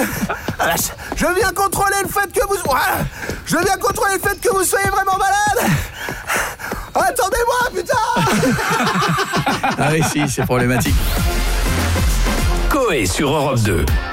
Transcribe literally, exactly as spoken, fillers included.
Ah, je viens contrôler le fait que vous... Je viens contrôler le fait que vous soyez vraiment malade. Attendez-moi, putain. Ah oui, si, c'est problématique. Coé sur Europe deux.